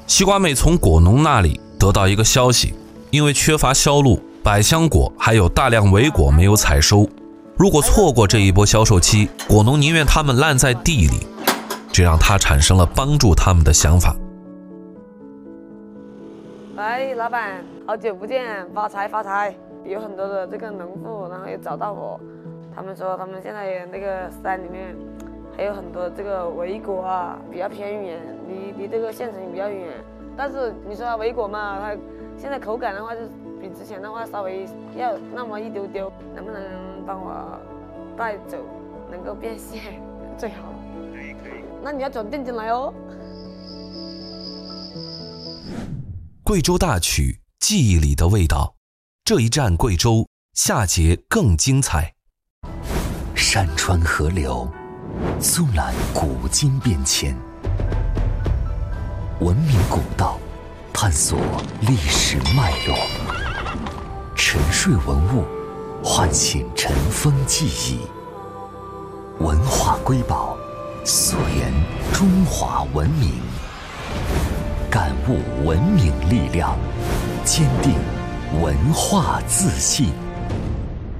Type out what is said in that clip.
西瓜妹从果农那里得到一个消息，因为缺乏销路，百香果还有大量苇果没有采收。如果错过这一波销售期，果农宁愿它们烂在地里，这让他产生了帮助他们的想法。 喂，老板，好久不见，发财发财！有很多的这个农户，然后又找到我，他们说他们现在那个山里面还有很多这个苇果啊，比较偏远，离这个县城比较远。但是你说苇果嘛，它现在口感的话，就比之前的话稍微要那么一丢丢，能不能帮我带走，能够变现最好。可以。那你要转店进来哦。 贵州大曲，记忆里的味道。这一站贵州，下节更精彩。 山川河流，纵览古今变迁，文明古道，探索历史脉络，沉睡文物，唤醒尘封记忆。文化瑰宝，溯源中华文明，感悟文明力量，坚定文化自信。